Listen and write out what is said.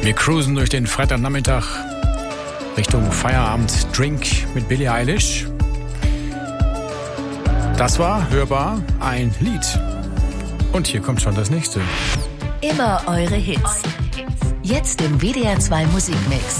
Wir cruisen durch den Freitagnachmittag Richtung Feierabend-Drink mit Billie Eilish. Das war hörbar ein Lied. Und hier kommt schon das nächste. Immer eure Hits. Jetzt im WDR 2 Musikmix.